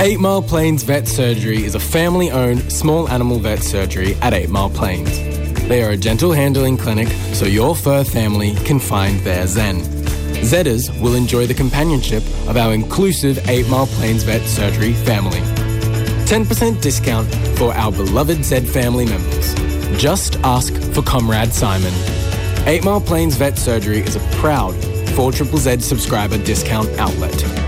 8 Mile Plains Vet Surgery is a family-owned small animal vet surgery at 8 Mile Plains. They are a gentle handling clinic so your fur family can find their zen. Zedders will enjoy the companionship of our inclusive 8 Mile Plains Vet Surgery family. 10% discount for our beloved Zed family members. Just ask for Comrade Simon. 8 Mile Plains Vet Surgery is a proud 4ZZZ subscriber discount outlet.